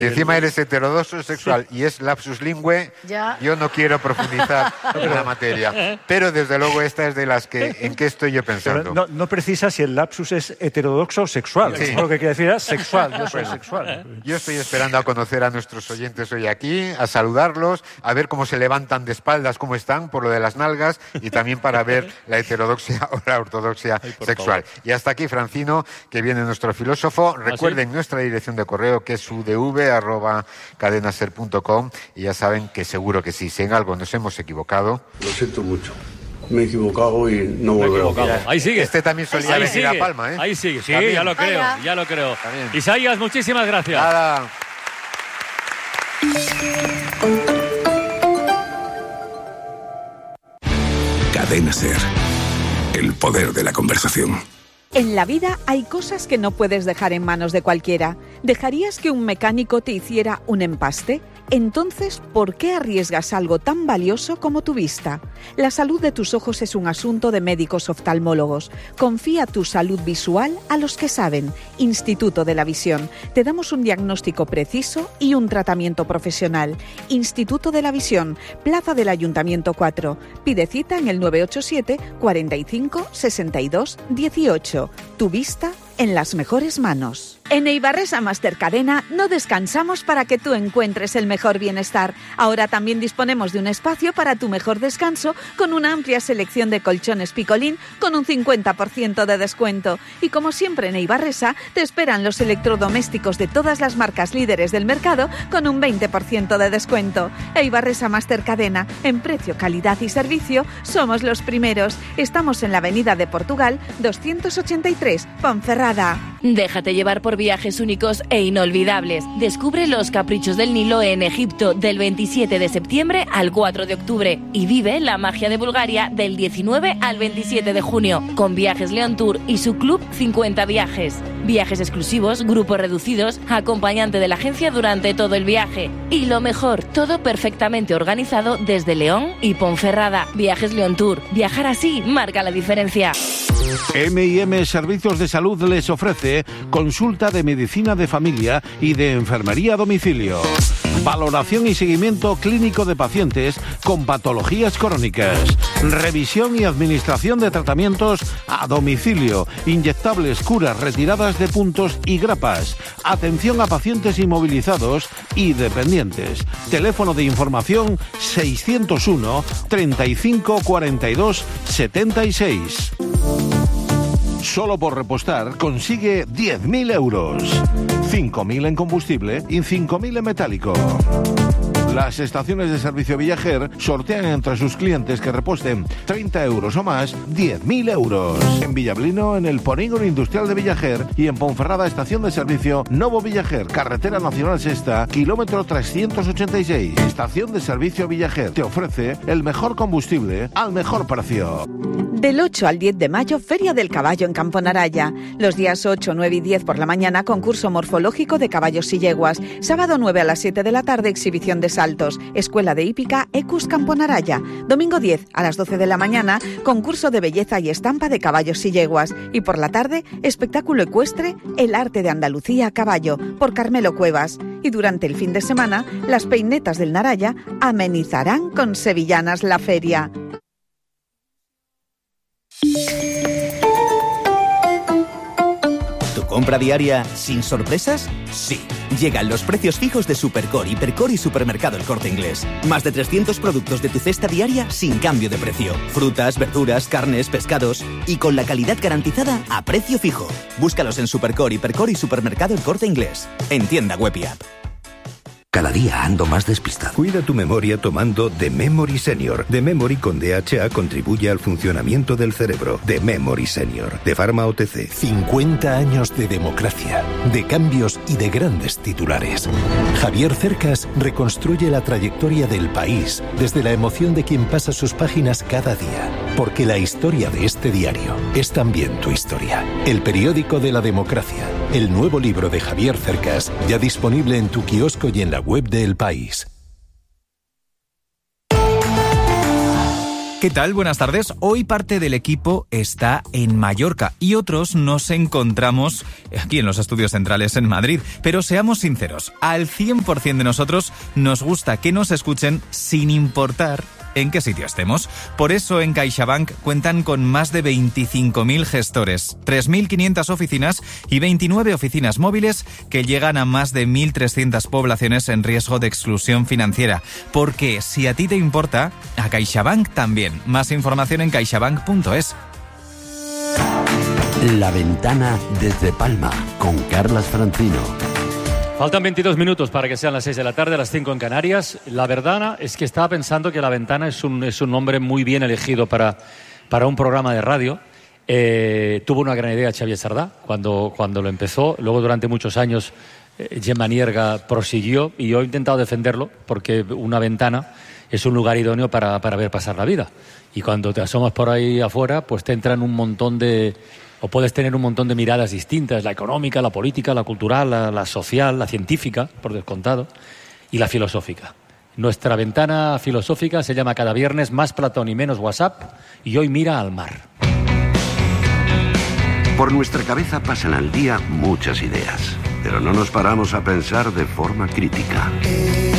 Si encima eres heterodoxo sexual y es lapsus lingüe, yo no quiero profundizar en la materia. Pero desde luego esta es de las que, ¿en qué estoy yo pensando? Pero no precisa si el lapsus es heterodoxo o sexual. Sí. Lo que quiere decir es sexual, yo soy sexual. Yo estoy esperando a conocer a nuestros oyentes hoy aquí, a saludarlos, a ver cómo se levantan de espaldas, cómo están, por lo de las nalgas, y también para ver la heterodoxia o la ortodoxia sexual. Favor. Y hasta aquí, Francino, que viene nuestro filósofo. Recuerden nuestra dirección de correo, que es udv@cadenaser.com, y ya saben que seguro que sí, si en algo nos hemos equivocado. Lo siento mucho. Me he equivocado y no volveré. Ahí sigue. Este también solía venir a Palma, ¿eh? Ahí sigue, sí, también. ya lo creo. También. Isaías, muchísimas gracias. Nada. Cadena Ser. El poder de la conversación. En la vida hay cosas que no puedes dejar en manos de cualquiera. ¿Dejarías que un mecánico te hiciera un empaste? Entonces, ¿por qué arriesgas algo tan valioso como tu vista? La salud de tus ojos es un asunto de médicos oftalmólogos. Confía tu salud visual a los que saben. Instituto de la Visión. Te damos un diagnóstico preciso y un tratamiento profesional. Instituto de la Visión, Plaza del Ayuntamiento 4. Pide cita en el 987 45 62 18. Tu vista en las mejores manos. En Eibarresa Master Cadena no descansamos para que tú encuentres el mejor bienestar. Ahora también disponemos de un espacio para tu mejor descanso con una amplia selección de colchones Picolín con un 50% de descuento. Y como siempre en Eibarresa te esperan los electrodomésticos de todas las marcas líderes del mercado con un 20% de descuento. Eibarresa Master Cadena, en precio, calidad y servicio, somos los primeros. Estamos en la Avenida de Portugal 283, Ponferrada. Déjate llevar por viajes únicos e inolvidables. Descubre los caprichos del Nilo en Egipto del 27 de septiembre al 4 de octubre y vive la magia de Bulgaria del 19 al 27 de junio con Viajes León Tour y su Club 50 Viajes. Viajes exclusivos, grupos reducidos, acompañante de la agencia durante todo el viaje. Y lo mejor, todo perfectamente organizado desde León y Ponferrada. Viajes León Tour. Viajar así marca la diferencia. M&M Servicios de Salud les ofrece consulta de medicina de familia y de enfermería a domicilio. Valoración y seguimiento clínico de pacientes con patologías crónicas. Revisión y administración de tratamientos a domicilio. Inyectables, curas, retiradas de puntos y grapas. Atención a pacientes inmovilizados y dependientes. Teléfono de información 601 35 42 76. Solo por repostar consigue 10.000 euros. 5.000 en combustible y 5.000 en metálico. Las estaciones de servicio Viajer sortean entre sus clientes que reposten 30 euros o más 10.000 euros. En Villablino, en el Polígono Industrial de Viajer, y en Ponferrada, estación de servicio Novo Viajer, Carretera Nacional Sexta, kilómetro 386. Estación de servicio Viajer te ofrece el mejor combustible al mejor precio. Del 8 al 10 de mayo, Feria del Caballo en Camponaraya. Los días 8, 9 y 10 por la mañana, concurso morfológico de caballos y yeguas. Sábado 9 a las 7 de la tarde, exhibición de saltos. Escuela de Hípica Ecus Camponaraya. Domingo 10 a las 12 de la mañana, concurso de belleza y estampa de caballos y yeguas. Y por la tarde, espectáculo ecuestre El arte de Andalucía a caballo, por Carmelo Cuevas. Y durante el fin de semana, las peinetas del Naraya amenizarán con sevillanas la feria. ¿Tu compra diaria sin sorpresas? Sí. Llegan los precios fijos de Supercore, Hipercore y Supermercado El Corte Inglés. Más de 300 productos de tu cesta diaria sin cambio de precio. Frutas, verduras, carnes, pescados. Y con la calidad garantizada a precio fijo. Búscalos en Supercore, Hipercore y Supermercado El Corte Inglés. En tienda web y app. Cada día ando más despistado. Cuida tu memoria tomando The Memory Senior. The Memory con DHA contribuye al funcionamiento del cerebro. The Memory Senior, de Pharma OTC. 50 años de democracia, de cambios y de grandes titulares. Javier Cercas reconstruye la trayectoria del país desde la emoción de quien pasa sus páginas cada día. Porque la historia de este diario es también tu historia. El periódico de la democracia. El nuevo libro de Javier Cercas, ya disponible en tu kiosco y en la web de El País. ¿Qué tal? Buenas tardes. Hoy parte del equipo está en Mallorca y otros nos encontramos aquí en los estudios centrales en Madrid. Pero seamos sinceros, al 100% de nosotros nos gusta que nos escuchen sin importar en qué sitio estemos. Por eso en CaixaBank cuentan con más de 25.000 gestores, 3.500 oficinas y 29 oficinas móviles que llegan a más de 1.300 poblaciones en riesgo de exclusión financiera. Porque si a ti te importa, a CaixaBank también. Más información en caixabank.es. La Ventana desde Palma, con Carlas Francino. Faltan 22 minutos para que sean las 6 de la tarde, las 5 en Canarias. La verdad es que estaba pensando que La Ventana es un nombre muy bien elegido para un programa de radio. Tuvo una gran idea Xavier Sardá cuando lo empezó. Luego, durante muchos años, Gemma Nierga prosiguió y yo he intentado defenderlo porque una ventana es un lugar idóneo para ver pasar la vida. Y cuando te asomas por ahí afuera, pues te entran un montón de... o puedes tener un montón de miradas distintas, la económica, la política, la cultural, la social, la científica, por descontado, y la filosófica. Nuestra ventana filosófica se llama cada viernes Más Platón y Menos WhatsApp, y hoy mira al mar. Por nuestra cabeza pasan al día muchas ideas, pero no nos paramos a pensar de forma crítica.